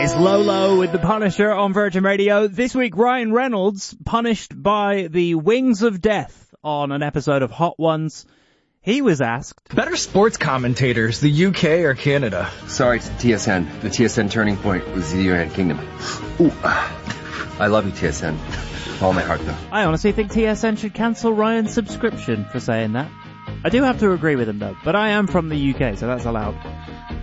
It's Lolo with The Punisher on Virgin Radio. This week, Ryan Reynolds punished by the Wings of Death on an episode of Hot Ones. He was asked, better sports commentators, the UK or Canada? Sorry, it's TSN. The TSN turning point was the United Kingdom. Ooh, I love you, TSN. With all my heart, though. I honestly think TSN should cancel Ryan's subscription for saying that. I do have to agree with him, though, but I am from the UK, so that's allowed.